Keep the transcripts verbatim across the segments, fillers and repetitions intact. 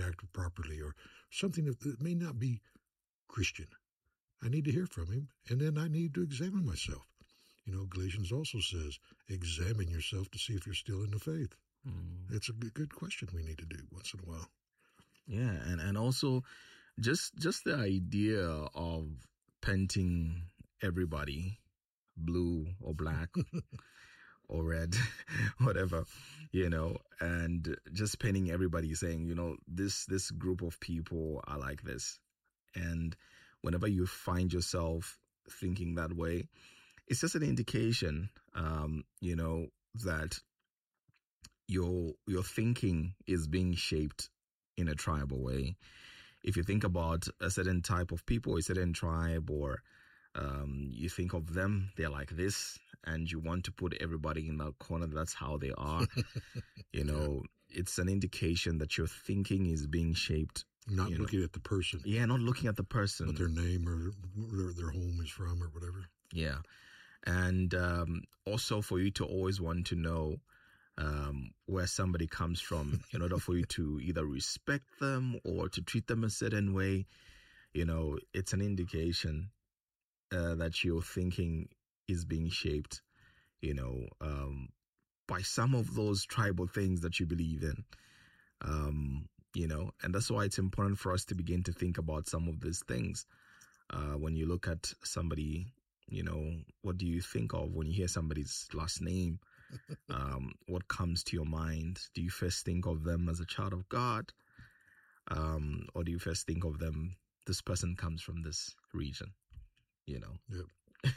react properly, or something that, that may not be Christian. I need to hear from him, and then I need to examine myself. You know, Galatians also says, examine yourself to see if you're still in the faith. Mm. It's a good, good question we need to do once in a while. Yeah, and, and also just just the idea of painting everybody blue or black or red, whatever, you know, and just painting everybody saying, you know, this this group of people are like this. And whenever you find yourself thinking that way, it's just an indication, um, you know, that your your thinking is being shaped in a tribal way. If you think about a certain type of people, a certain tribe, or um, you think of them, they're like this, and you want to put everybody in that corner, that's how they are. you know, yeah. It's an indication that your thinking is being shaped. Not looking know. at the person. Yeah, not looking at the person. What their name or where their home is from or whatever. Yeah. And um, also for you to always want to know um, where somebody comes from in order for you to either respect them or to treat them a certain way. You know, it's an indication uh, that your thinking is being shaped, you know, um, by some of those tribal things that you believe in. Um, you know, and that's why it's important for us to begin to think about some of these things. Uh, when you look at somebody, you know, what do you think of when you hear somebody's last name? Um, what comes to your mind? Do you first think of them as a child of God? Um, or do you first think of them, this person comes from this region, you know? Yep.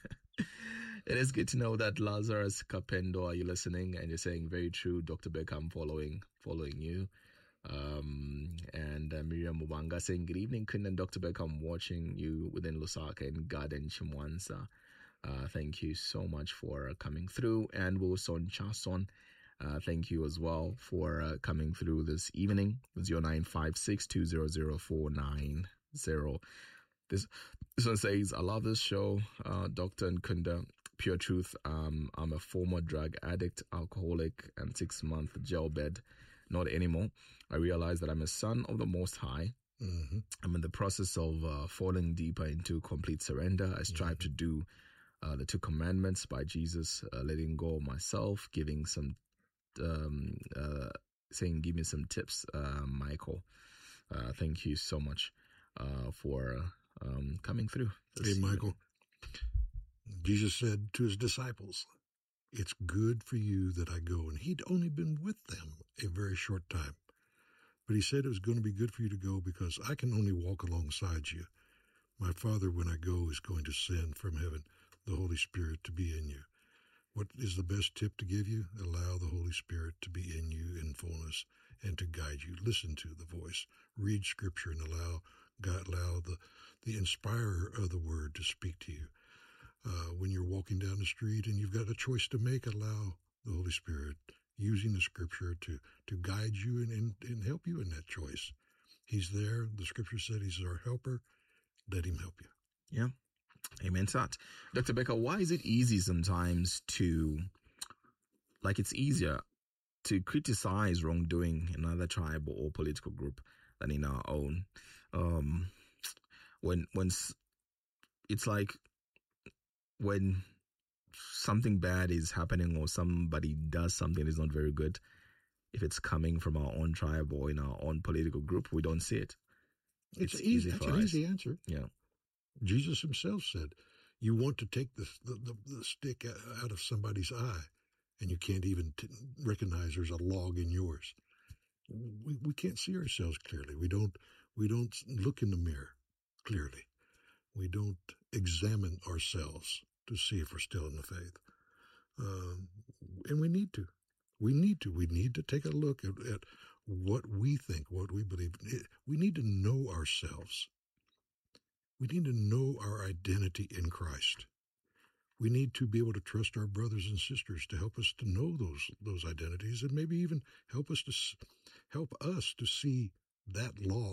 It is good to know that Lazarus Capendo, are you listening? And you're saying, very true, Doctor Beckham following, following you. Um, and uh, Miriam Mubanga saying, good evening, Quinn and Doctor Beckham, watching you within Lusaka and Garden Chimwanza. Uh, thank you so much for uh, coming through. And Wilson Chason, uh, thank you as well for uh, coming through this evening. zero nine five six two zero zero four nine zero. This, this one says, I love this show, uh, Doctor Nkunda. Pure truth. Um, I'm a former drug addict, alcoholic, and six-month jail bed. Not anymore. I realize that I'm a son of the Most High. Mm-hmm. I'm in the process of uh, falling deeper into complete surrender. I strive mm-hmm. to do uh, the two commandments by Jesus, uh, letting go of myself, giving some, um, uh, saying, give me some tips, uh, Michael. Uh, thank you so much uh, for um, coming through. Hey, Michael. Jesus said to his disciples, it's good for you that I go. And he'd only been with them a very short time. But he said it was going to be good for you to go because I can only walk alongside you. My Father, when I go, is going to send from heaven the Holy Spirit to be in you. What is the best tip to give you? Allow the Holy Spirit to be in you in fullness and to guide you. Listen to the voice. Read Scripture and allow God, allow the, the inspirer of the Word to speak to you. Uh, when you're walking down the street and you've got a choice to make, allow the Holy Spirit using the Scripture to, to guide you and, and, and help you in that choice. He's there. The Scripture said he's our helper. Let him help you. Yeah. Amen to that. Doctor Becker, why is it easy sometimes to, like it's easier to criticize wrongdoing in another tribe or political group than in our own? Um, when, when it's like, when something bad is happening or somebody does something that is not very good, if it's coming from our own tribe or in our own political group, we don't see it. It's, it's easy. That's an easy answer. Yeah. Jesus himself said, you want to take the, the, the, the stick out of somebody's eye and you can't even t- recognize there's a log in yours. We, we can't see ourselves clearly. We don't, we don't look in the mirror clearly. We don't examine ourselves to see if we're still in the faith. Um, and we need to. We need to. We need to take a look at, at what we think, what we believe. We need to know ourselves. We need to know our identity in Christ. We need to be able to trust our brothers and sisters to help us to know those those identities and maybe even help us to help us to see that law